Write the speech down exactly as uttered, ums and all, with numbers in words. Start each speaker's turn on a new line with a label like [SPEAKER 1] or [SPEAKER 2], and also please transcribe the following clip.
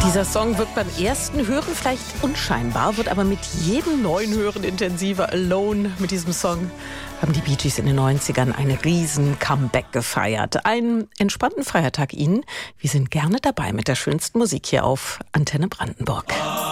[SPEAKER 1] Dieser Song wirkt beim ersten Hören vielleicht unscheinbar, wird aber mit jedem neuen Hören intensiver. Alone, mit diesem Song haben die Bee Gees in den neunzigern ein riesen Comeback gefeiert. Einen entspannten Feiertag Ihnen. Wir sind gerne dabei mit der schönsten Musik hier auf Antenne Brandenburg.